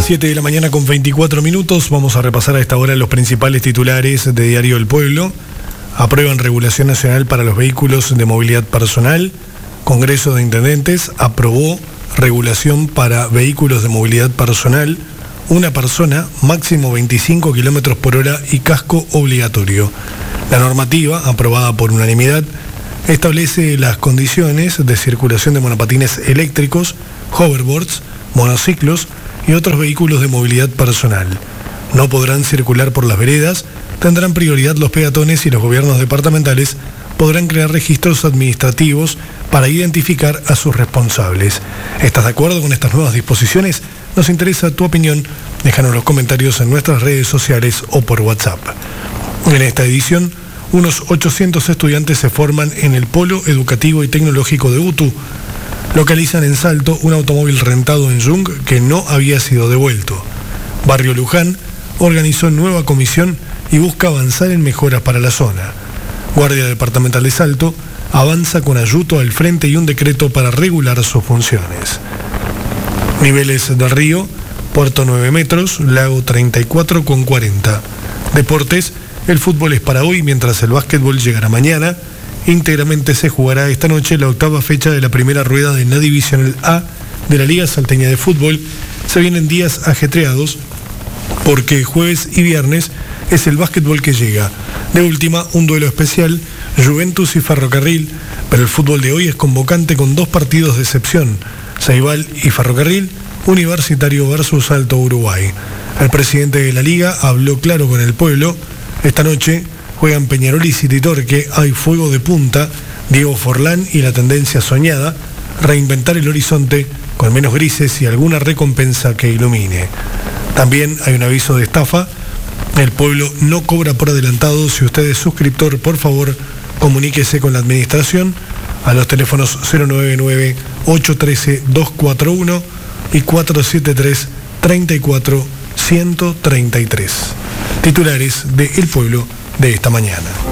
7 de la mañana con 24 minutos. Vamos a repasar a esta hora los principales titulares de Diario El Pueblo. Aprueban regulación nacional para los vehículos de movilidad personal. Congreso de Intendentes aprobó regulación para vehículos de movilidad personal. Una persona, máximo 25 kilómetros por hora y casco obligatorio. La normativa, aprobada por unanimidad, establece las condiciones de circulación de monopatines eléctricos, hoverboards, monociclos y otros vehículos de movilidad personal. No podrán circular por las veredas, tendrán prioridad los peatones y los gobiernos departamentales podrán crear registros administrativos para identificar a sus responsables. ¿Estás de acuerdo con estas nuevas disposiciones? Nos interesa tu opinión. Déjanos los comentarios en nuestras redes sociales o por WhatsApp. En esta edición, unos 800 estudiantes se forman en el Polo Educativo y Tecnológico de UTU. Localizan en Salto un automóvil rentado en Jung que no había sido devuelto. Barrio Luján organizó nueva comisión y busca avanzar en mejoras para la zona. Guardia Departamental de Salto avanza con Ayuto al frente y un decreto para regular sus funciones. Niveles del río, Puerto 9 metros, Lago 34,40. Deportes, el fútbol es para hoy mientras el básquetbol llegará mañana. Íntegramente se jugará esta noche la octava fecha de la primera rueda de la Divisional A de la Liga Salteña de Fútbol. Se vienen días ajetreados porque jueves y viernes es el básquetbol que llega. De última, un duelo especial, Juventus y Ferrocarril, pero el fútbol de hoy es convocante con dos partidos de excepción, Ceibal y Ferrocarril, Universitario versus Alto Uruguay. El presidente de la Liga habló claro con el pueblo. Esta noche juegan Peñarol y City Torque, hay fuego de punta, Diego Forlán y la tendencia soñada, reinventar el horizonte con menos grises y alguna recompensa que ilumine. También hay un aviso de estafa, el pueblo no cobra por adelantado. Si usted es suscriptor, por favor, comuníquese con la administración a los teléfonos 099-813-241 y 473-34133. Titulares de El Pueblo de esta mañana.